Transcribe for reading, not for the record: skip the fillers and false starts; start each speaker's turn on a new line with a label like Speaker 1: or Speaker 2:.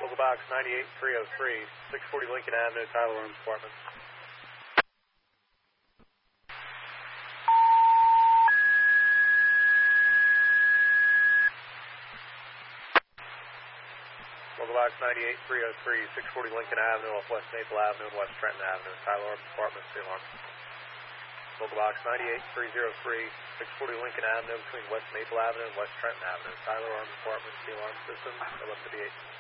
Speaker 1: Local box 98303, 640 Lincoln Avenue, Tyler Arms Department. Local box 98303, 640 Lincoln Avenue, off West Maple Avenue and West Trenton Avenue, Tyler Arms Department, the alarm. Local box 98303, 640 Lincoln Avenue between West Maple Avenue and West Trenton Avenue, Tyler Arms Department, the alarm system, 1158.